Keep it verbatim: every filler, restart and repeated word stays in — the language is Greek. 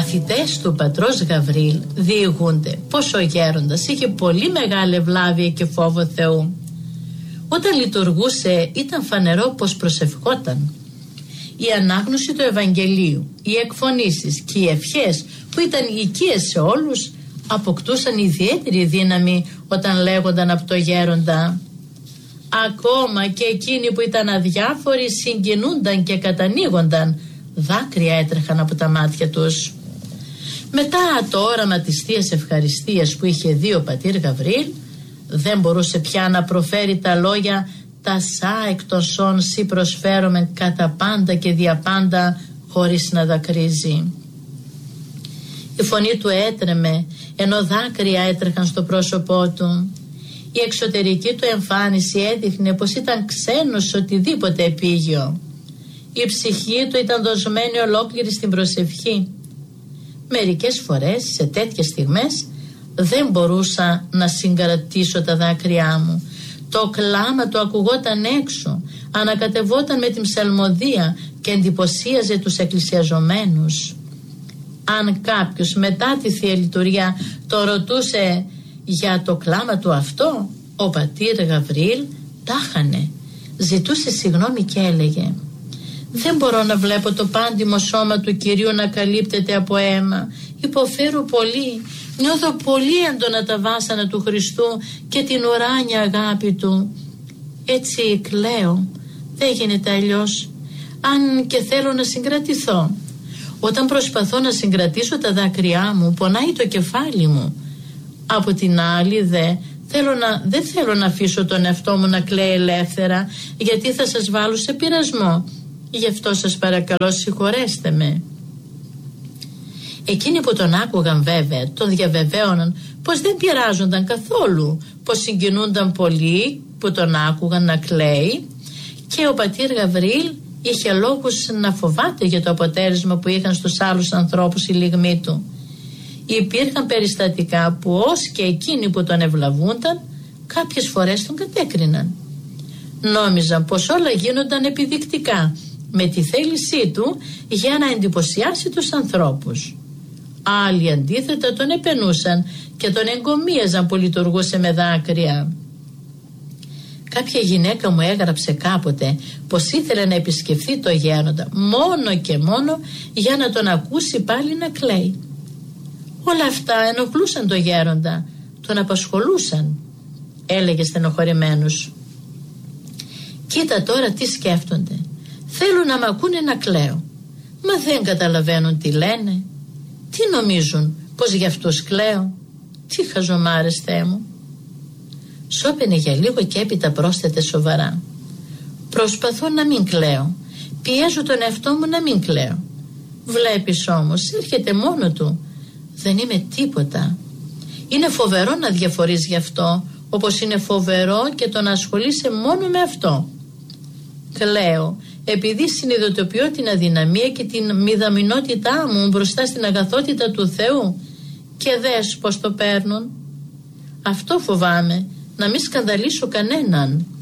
μαθητές του πατρός Γαβρίλ διηγούνται πως ο γέροντας είχε πολύ μεγάλη ευλάβεια και φόβο Θεού. Όταν λειτουργούσε ήταν φανερό πως προσευχόταν. Η ανάγνωση του Ευαγγελίου, οι εκφωνήσεις και οι ευχές που ήταν οικίες σε όλους αποκτούσαν ιδιαίτερη δύναμη όταν λέγονταν από το γέροντα. Ακόμα και εκείνοι που ήταν αδιάφοροι συγκινούνταν και κατανοίγονταν, δάκρυα έτρεχαν από τα μάτια τους. Μετά το όραμα της Θείας Ευχαριστίας που είχε δει ο πατήρ Γαβρίλ, δεν μπορούσε πια να προφέρει τα λόγια «Τα σα εκ των σών σοι προσφέρομεν κατά πάντα και διαπάντα» χωρίς να δακρύζει. Η φωνή του έτρεμε ενώ δάκρυα έτρεχαν στο πρόσωπό του. Η εξωτερική του εμφάνιση έδειχνε πως ήταν ξένος σε οτιδήποτε επίγειο. Η ψυχή του ήταν δοσμένη ολόκληρη στην προσευχή. Μερικές φορές σε τέτοιες στιγμές δεν μπορούσα να συγκρατήσω τα δάκρυά μου. Το κλάμα του ακουγόταν έξω, ανακατευόταν με την ψαλμοδία και εντυπωσίαζε τους εκκλησιαζομένους. Αν κάποιος μετά τη Θεία Λειτουργία το ρωτούσε για το κλάμα του αυτό, ο πατήρ Γαβρίλ τάχανε, ζητούσε συγγνώμη και έλεγε «Δεν μπορώ να βλέπω το πάντιμο σώμα του Κυρίου να καλύπτεται από αίμα. Υποφέρω πολύ, νιώθω πολύ έντονα τα βάσανα του Χριστού και την ουράνια αγάπη του. Έτσι κλαίω, δεν γίνεται αλλιώς, αν και θέλω να συγκρατηθώ. Όταν προσπαθώ να συγκρατήσω τα δάκρυά μου, πονάει το κεφάλι μου. Από την άλλη δε, θέλω να, δεν θέλω να αφήσω τον εαυτό μου να κλαίει ελεύθερα, γιατί θα σας βάλω σε πειρασμό. Γι' αυτό σας παρακαλώ συγχωρέστε με». Εκείνοι που τον άκουγαν βέβαια τον διαβεβαίωναν πως δεν πειράζονταν καθόλου, πως συγκινούνταν πολύ που τον άκουγαν να κλαίει, και ο πατήρ Γαβρίλ είχε λόγους να φοβάται για το αποτέλεσμα που είχαν στους άλλους ανθρώπους οι λυγμοί του. Υπήρχαν περιστατικά που ως και εκείνοι που τον ευλαβούνταν κάποιες φορές τον κατέκριναν. Νόμιζαν πως όλα γίνονταν επιδεικτικά με τη θέλησή του για να εντυπωσιάσει τους ανθρώπους. Άλλοι αντίθετα τον επενούσαν και τον εγκομίαζαν που λειτουργούσε με δάκρυα. Κάποια γυναίκα μου έγραψε κάποτε πως ήθελε να επισκεφθεί το γέροντα μόνο και μόνο για να τον ακούσει πάλι να κλαίει. Όλα αυτά ενοχλούσαν το γέροντα, τον απασχολούσαν. Έλεγε στενοχωρημένος «Κοίτα τώρα τι σκέφτονται. Θέλουν να μ' ακούνε να κλαίω. Μα δεν καταλαβαίνουν τι λένε. Τι νομίζουν, πως για αυτούς κλαίω? Τι χαζομάρες, Θεέ μου». Σώπαινε για λίγο και έπειτα πρόσθετε σοβαρά «Προσπαθώ να μην κλαίω. Πιέζω τον εαυτό μου να μην κλαίω. Βλέπεις όμως, έρχεται μόνο του. Δεν είμαι τίποτα. Είναι φοβερό να διαφορείς γι' αυτό, όπως είναι φοβερό και το να ασχολείσαι μόνο με αυτό. Κλαίω επειδή συνειδητοποιώ την αδυναμία και την μηδαμινότητά μου μπροστά στην αγαθότητα του Θεού, και δες πως το παίρνουν. Αυτό φοβάμαι, να μην σκανδαλίσω κανέναν.